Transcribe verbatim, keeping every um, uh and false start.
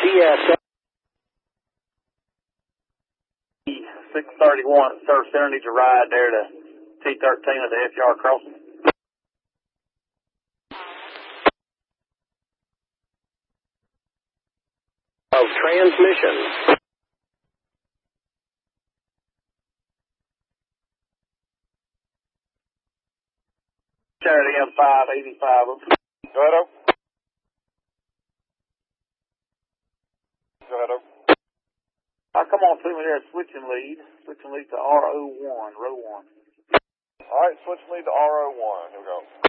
S. six thirty-one, Service Center needs a ride there to T thirteen at the F yard crossing. Of transmission. Saturday M five eighty-five. Go ahead, Oak. Go ahead, Oak. All right, come on to me there, switching lead. Switching lead to R O one, row one. All right, switch lead to R O one. Here we go.